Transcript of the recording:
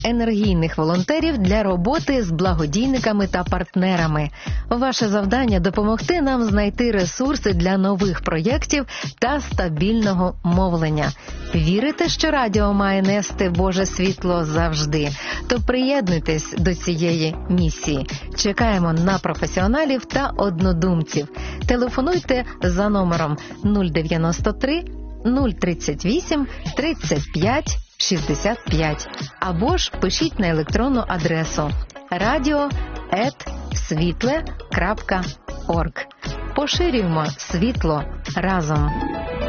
енергійних волонтерів для роботи з благодійниками та партнерами. Ваше завдання – допомогти нам знайти ресурси для нових проєктів та стабільного мовлення. Вірите, що радіо має нести Боже світло завжди? То приєднуйтесь до цієї місії. Чекаємо на професіоналів та однодумців. Телефонуйте за номером 093 038 35 65 або ж пишіть на електронну адресу radio@svitle.org. Поширюємо світло разом.